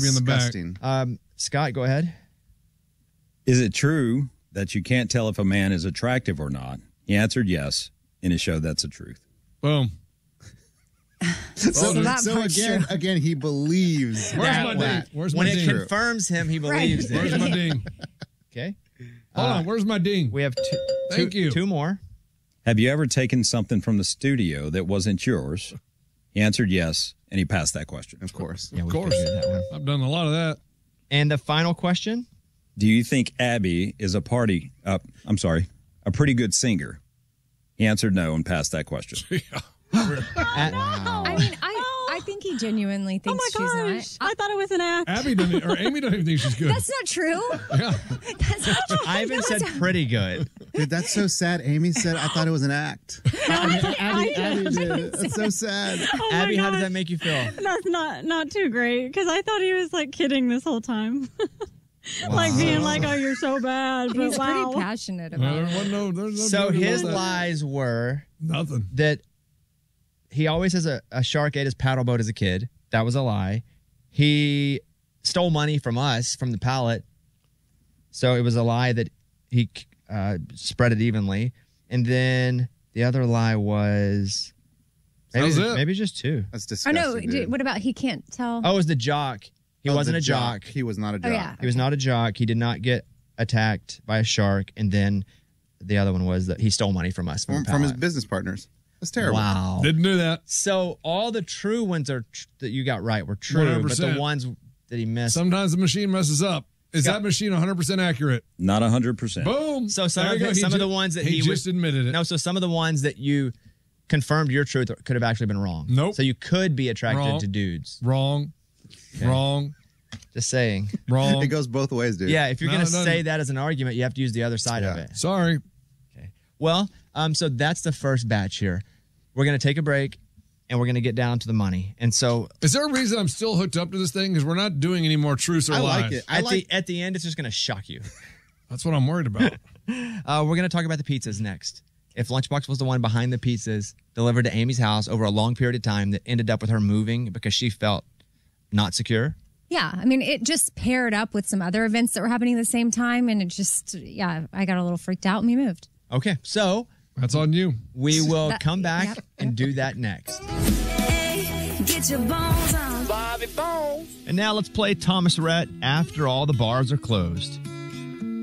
Abby in the back. Disgusting. Scott, go ahead. Is it true that you can't tell if a man is attractive or not? He answered yes, and it showed that's the truth. Boom. So again, he believes that. Where's my when ding? it confirms him, he believes it. Where's my ding? Okay. Hold on. Where's my ding? We have Thank you. two more. Have you ever taken something from the studio that wasn't yours? He answered yes, and he passed that question. Of course. Yeah, Of course. I've done a lot of that. And the final question. Do you think Abby is a pretty good singer? He answered no and passed that question. I mean, I think he genuinely thinks she's not. I thought it was an act. Abby doesn't, or Amy doesn't even think she's good. That's not true. Yeah. That's not true. Ivan said pretty good. Dude, that's so sad. Amy said, I thought it was an act. Abby did. That's so sad. Oh Abby, how does that make you feel? That's not too great because I thought he was like kidding this whole time. Like being like, oh, you're so bad. But He's wow. pretty passionate about it. There's no So joke his about that. lies were Nothing. that he always has a shark ate his paddle boat as a kid. That was a lie. He stole money from us, from the pallet. So it was a lie that he spread it evenly. And then the other lie was maybe just two. That's Oh, disgusting. no. What about he can't tell? Oh, it was the jock. He wasn't a jock. He was not a jock. yeah. He was not a jock. He did not get attacked by a shark. And then the other one was that he stole money from us. From his business partners. That's terrible. Wow. Didn't do that. So all the true ones that you got right were true, but the 100%. ones that he missed. Sometimes the machine messes up. Is that machine 100% accurate? Not 100%. Boom. So some There of you go. the ones that he just admitted it. No, so some of the ones that you confirmed your truth could have actually been wrong. Nope. So you could be attracted Wrong. to dudes. Wrong. Okay. Wrong. Just saying. Wrong. It goes both ways, dude. Yeah, if you're No, going it to doesn't. say that as an argument, you have to use the other side of it. Sorry. Okay. Well, so that's the first batch here. We're going to take a break, and we're going to get down to the money. And so, Is there a reason I'm still hooked up to this thing? Because we're not doing any more truths or I lies. like it. at the end, it's just going to shock you. That's what I'm worried about. We're going to talk about the pizzas next. If Lunchbox was the one behind the pizzas delivered to Amy's house over a long period of time that ended up with her moving because she felt not secure. Yeah, I mean, it just paired up with some other events that were happening at the same time, and it just, I got a little freaked out and we moved. Okay, so That's on you. we will come back and do that next. Get your bones on. Bobby Bones. And now let's play Thomas Rhett After All the Bars Are Closed.